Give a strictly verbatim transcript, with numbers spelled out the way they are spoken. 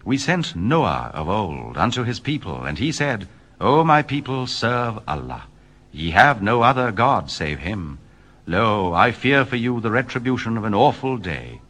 We sent Noah of old unto his people, and he said, O my people, serve Allah. Ye have no other God save him. Lo, I fear for you the retribution of an awful day.